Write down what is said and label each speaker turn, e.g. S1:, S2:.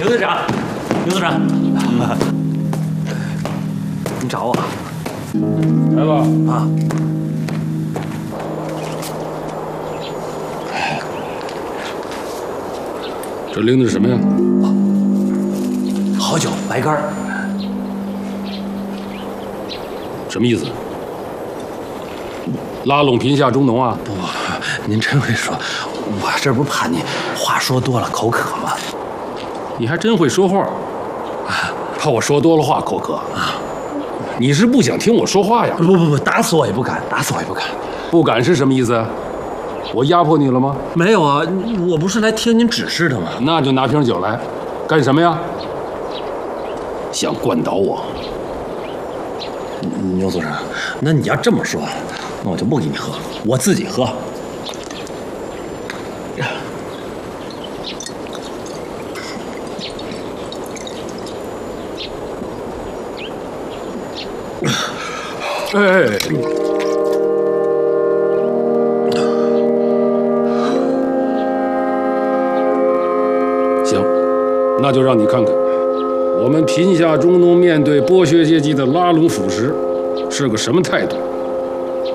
S1: 刘队长，刘队长，你找我？
S2: 来吧。
S1: 啊。
S2: 这拎的是什么呀？
S1: 好酒，白干儿。
S2: 什么意思？拉拢贫下中农啊？
S1: 不，您真会说，我这不是怕您话说多了口渴吗？
S2: 你还真会说话，怕我说多了话口渴啊？你是不想听我说话呀？
S1: 不，打死我也不敢，打死我也不敢。
S2: 不敢是什么意思？我压迫你了吗？
S1: 没有啊，我不是来听您指示的吗？
S2: 那就拿瓶酒来，干什么呀？想灌倒我？
S1: 牛组长，那你要这么说，那我就不给你喝，我自己喝。
S2: 哎，行，那就让你看看，我们贫下中农面对剥削阶级的拉拢腐蚀是个什么态度。